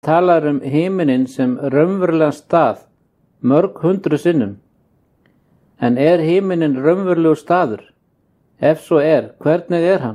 talar himinin sem raunverulegan stað mörg 100 sinnum. En himinin raunverulegur staður? Ef svo hvernig hann?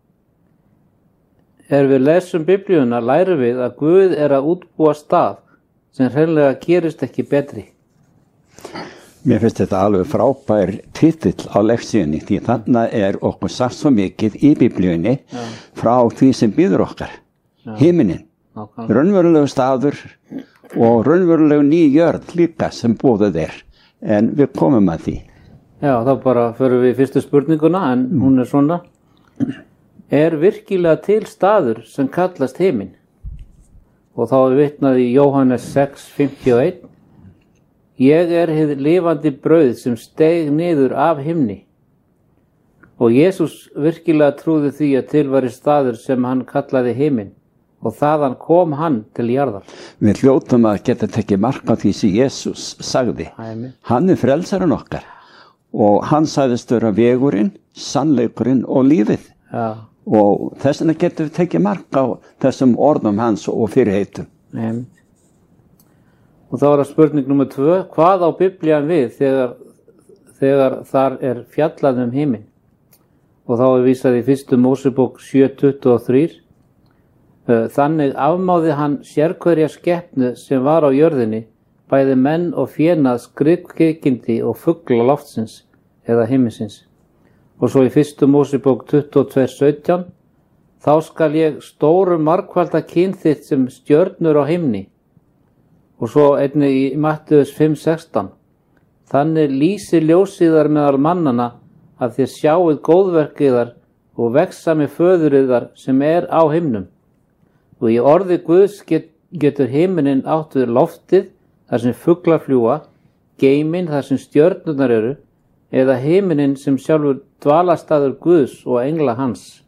Við lesum Biblíuna lærum við að Guð að útbúa stað sem hreinlega gerist ekki betri. Mér finnst þetta alveg frábær titill á leksíunni, því þannig okkur sagt svo mikið í Biblíunni frá því sem býður okkar. Himinin, raunverulegur staður og raunverulegur ný jörð líka sem boðuð en við komum að því. Já, þá bara förum við í fyrstu spurninguna, en hún svona. Virkilega til staður sem kallast himin? Og þá vitnað í Jóhannes 6:51. Ég hið lifandi brauð sem steig niður af himni. Og Jesús virkilega trúði því að til væri staður sem hann kallaði himin, og þaðan kom hann til jarðar. Við hljótum að geta tekið mark á því sem Jesús sagði. Amen. Hann frelsarinn okkar og hann sagðist vera vegurinn, sannleikurinn og lífið. Já. Og þess vegna getum við tekið mark á þessum orðum hans og fyrirheitum. Amen. Og þá það spurning númer 2. Hvað á Biblían við þegar þar fjallað himin? Og þá vísað í 1. Mósebók 7:23. Þannig afmáði hann sérhverja skepnu sem var á jörðinni, bæði menn og fénað, skriðkvikindi og fugla loftsins eða himinsins. Og svo í 1. Mósebók 22:17. Þá skal ég stóru margfalda kyn þitt sem stjörnur á himni. Og svo einnig í Mattheus 5:16. Þannig lýsir ljósið meðal mannana að þér sjáið góðverk yðar og vexa með föður yðar sem á himnum. Og í orði Guðs getur himinin átt við loftið þar sem fuglar fljúga, geiminn þar sem stjörnurnar eða himinin sem sjálfur dvalastaður Guðs og engla hans.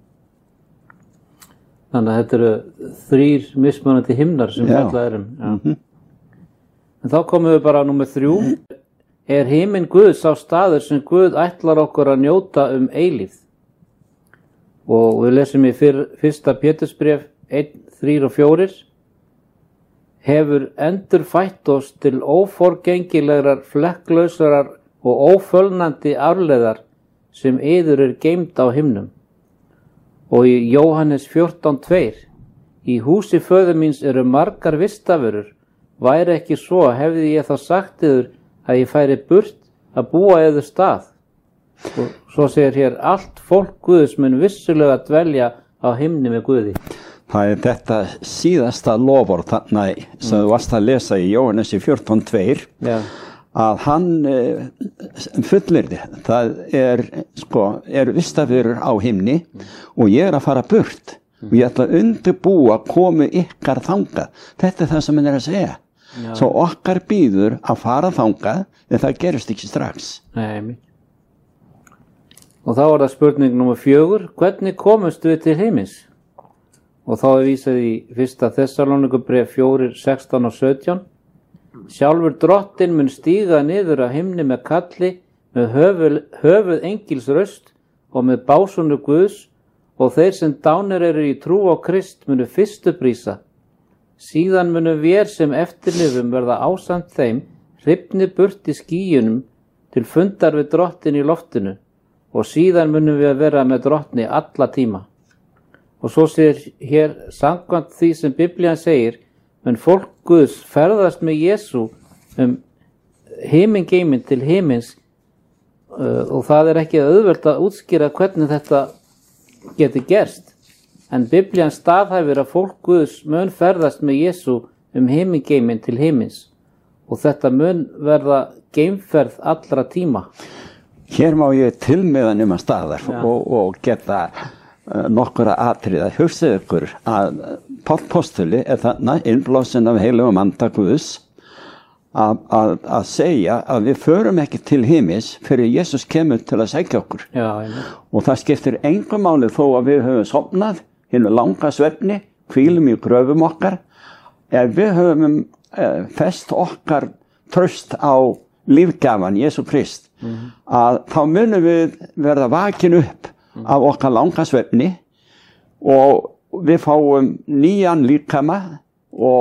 Þannig að þetta 3 mismunandi himnar sem fjallað Já. En þá komum við bara á númer 3. Himin Guðs sá staður sem Guð ætlar okkur að njóta eilífð? Og við lesum í 1. Pétursbréf 1:3 og 4. Hefur endurfætt oss til óforgengilegrar, flekklausrar og ófölnandi arfleifðar sem yður geymd á himnum. Og í Jóhannes 14:2. Í húsi föður míns margar vistaförur. Væri ekki svo, hefði ég þá sagt yður að ég færi burt að búa yður stað. Og svo segir hér, allt fólk Guðs mun vissulega dvelja á himni með Guði. Það þetta síðasta loford þarna sem þú varst að lesa í Jóhannesi 14:2 að hann fullyrði. Það vistaförur á himni og ég að fara burt og ég ætla að undirbúa komu ykkar þangað. Þetta það sem hann að segja. Já. Svo okkar býður að fara þangað en það gerist ekki strax. Nei. Og þá það spurning númer 4. Hvernig komumst við til himins? Og þá vísað í 1. Þessalónikubréf 4:16 og 17. Sjálfur drottinn mun stíga niður af himni með kalli, með höfuð engils röst og með básúnu Guðs, og þeir sem dánir í trú á Krist munu fyrstu prísa. Síðan munu vér sem eftirlifum verða ásamt þeim hrifnir burt í skýjunum til fundar við drottinn í loftinu, og síðan munum við vera með drottni alla tíma. Og svo segir hér, samkvæmt því sem Biblían segir, mun fólk Guðs ferðast með Jesú himingeiminn til himins, og það ekki auðvelt að útskýra hvernig þetta geti gerst. En Biblían staðhæfir að fólk Guðs mun ferðast með Jesú himingeiminn til himins, og þetta mun verða geimferð allra tíma. Hér má ég tilmiða staðar og geta nokkura atriða. Hugsið ykkur að Páll postuli þarna innblásinn af heilugum anda Guðs að segja að við förum ekki til himins fyrir Jesús kemur til að sækja okkur. Já, og það skiptir engu máli þó að við höfum sofnað hinu langa svefni, hvílum í gröfum okkar. Ef við höfum fest okkar tröst á lífgjafan Jesú Krist, að þá munum við verða vakin upp af okkar langa svefni og við fáum nýjan líkama og